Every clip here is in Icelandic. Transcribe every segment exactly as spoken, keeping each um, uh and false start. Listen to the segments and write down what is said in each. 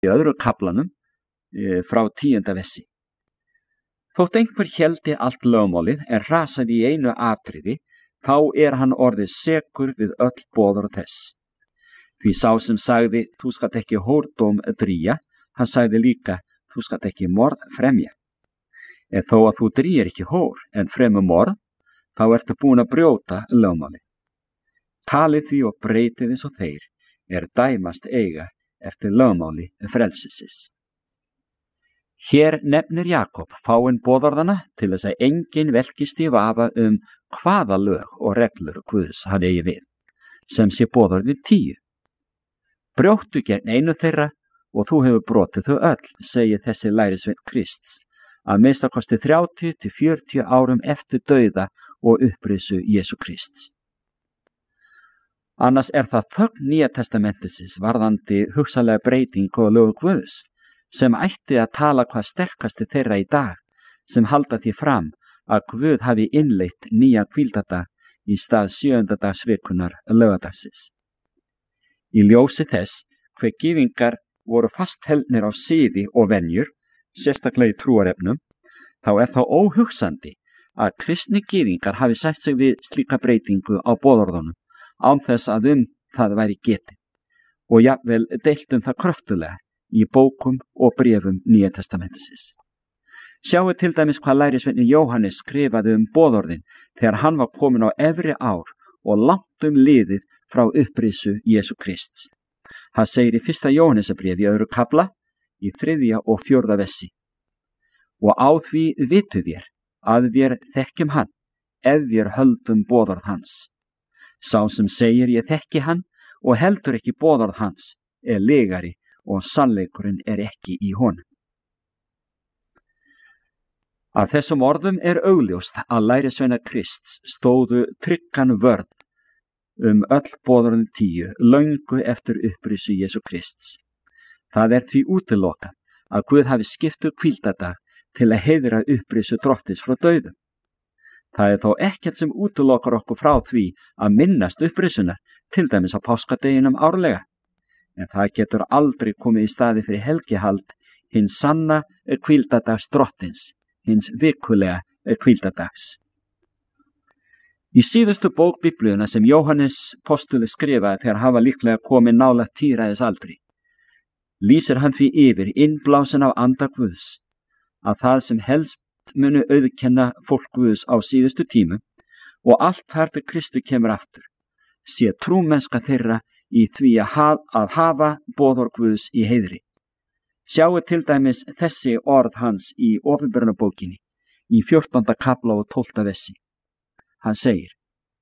í öðru kaflanum e, frá tíunda vessi. Þótt einhver héldi allt lögmálið en rasaði í einu atriði, þá er hann orðið sekur við öll boðorð þess. Því sá sem sagði, þú skalt ekki hórdóm drýja, hann sagði líka, þú skalt ekki morð fremja. En þó að þú drýir ekki hór en fremur morð, þá ertu búin að brjóta lögmálið. Talið því og breytið eins og þeir er dæmast eiga eftir lögmáli frelsisins. Hér nefnir Jakob fáinn boðorðana til þess að enginn velkist í vafa um hvaða lög og reglur Guðs hann eigi við, sem sé boðorðin tíu. Brjóttu gegn einu þeirra og þú hefur brotið þau öll, segir þessi lærisveinn Krists, að minnsta kosti þrjátíu til fjörutíu árum eftir dauða og upprisu Jesú Krists. Annars er það þögn Nýja testamentisins varðandi hugsanlega breytingu og lög Guðs, sem ætti að tala hvað sterkasti þeirra í dag, sem halda því fram að Guð hafi innleitt nýja hvíldardag í stað sjöunda dags vikunar laugadagsins. Í ljósi þess hve gyðingar voru fastheldnir á siði og venjur, sérstaklega í trúarefnum, þá er það óhugsandi að kristni gyðingar hafi sætt sig við slíka breytingu á boðorðunum án þess að um það væri getið og jafnvel deilt um það kröftulega í bókum og bréfum Nýja testamentisins. Sjáu til dæmis hvað lærisveinn Jóhannes skrifaði um boðorðin þegar hann var komin á efri ár og langt um liðið frá upprisu Jesú Krists. Hann segir í fyrsta Jóhannesarbréfi í öðru kafla, í þriðja og fjórða vessi. Og á því vitu þér að við þekkjum hann, ef við höldum boðorð hans. Sá sem segir ég þekki hann og heldur ekki boðorð hans er legari og sannleikurinn er ekki í honum. Af þessum orðum er augljóst að lærisveinar Krists stóðu tryggan vörð um öll boðorðin tíu löngu eftir upprisu Jesú Krists. Það er því útilokað að Guð hafi skiptu hvíldardag til að heiðra upprisu drottins frá dauðum. Það er þó ekkert sem útilokar okkur frá því að minnast upprisunar, til dæmis á páskadeginum árlega. En það getur aldrei komið í staði fyrir helgihald hins sanna hvíldardags drottins, hins vikulega hvíldardags. Í síðustu bók Biblíuna sem Jóhannes postuli skrifaði þegar hann var líklega komið nálægt tíræðis aldri, lýsir hann því yfir innblásin af anda Guðs, að það sem helst munu auðkenna fólk Guðs á síðustu tímum og allt þar til Kristu kemur aftur, sé trúmennska þeirra í því að, ha að hafa boðorð Guðs í heiðri. Sjáu til dæmis þessi orð hans í Opinberunarbókinni í fjórtánda kafla og tólfta vessi. Hann segir: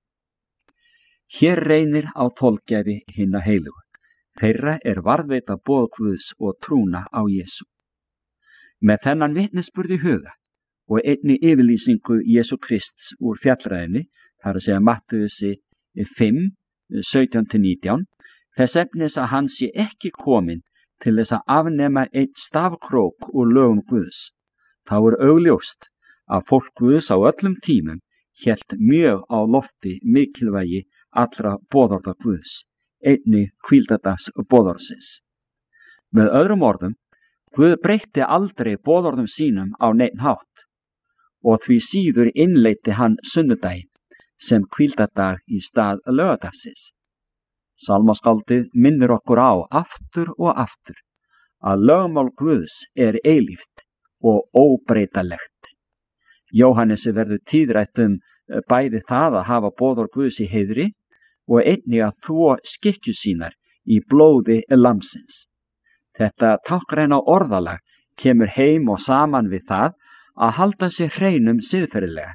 Hér reynir á þolgæði hinna heilugu, þeirra er varðveita boð Guðs og trúna á Jesú. Með þennan vitnisburð í huga og einni yfirlýsingu Jesú Krists úr fjallræðinni, þar að segja Mattheusi fimm, sautján til nítján, þess efnis að hann sé ekki kominn til þess að afnema einn stafkrók úr lögum Guðs. Þá er augljóst að fólk Guðs á öllum tímum hélt mjög á lofti mikilvægi allra boðorða Guðs, einni hvíldardags boðorðsins. Með öðrum orðum, Guð breytti aldrei boðorðum sínum á neinn hátt og því síður innleiddi hann sunnudaginn sem hvíldardag í stað laugadagsins. Sálmaskáldið minnir okkur á aftur og aftur að lögmál Guðs er eilíft og óbreytanlegt. Jóhannesi verður tíðrætt um bæði það að hafa boðorð Guðs í heiðri og einnig að þvo skikkju sínar í blóði lambsins. Þetta táknræna orðalag kemur heim og saman við það að halda sér hreinum siðferðilega.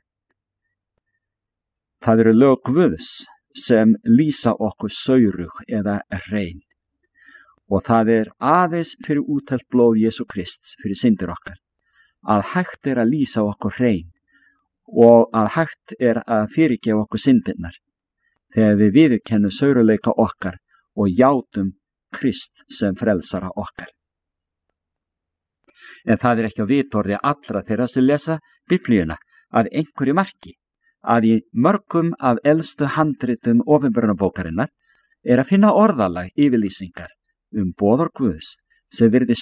Það eru lög Guðs sem lýsa okkur saurug eða hrein og það er aðeins fyrir útelt blóð Jesú Krists fyrir syndir okkar að hægt er að lýsa okkur hrein og að hægt er að fyrirgefa okkur syndirnar þegar við viðurkennum sauruleika okkar og játum Krist sem frelsara okkar. En það er ekki á vitorði allra þeirra sem lesa Biblíuna að einhverju marki að í mörgum af elstu handritum Opinberunarbókarinnar er að finna orðalag yfirlýsingar um boðorð Guðs sem virði